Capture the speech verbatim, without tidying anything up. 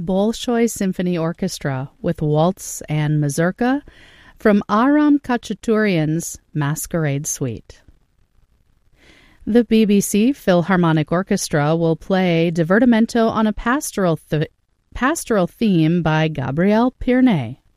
Bolshoi Symphony Orchestra with waltz and mazurka from Aram Khachaturian's Masquerade Suite. The B B C Philharmonic Orchestra will play Divertimento on a pastoral, th- pastoral theme by Gabriel Pirnet.